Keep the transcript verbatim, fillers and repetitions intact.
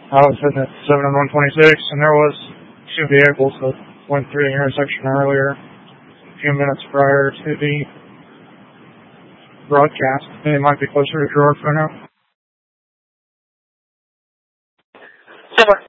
I was sitting at seven and one twenty-six, and there was two vehicles that went through the intersection earlier, a few minutes prior to the broadcast. They might be closer to Gerard for now. Sure.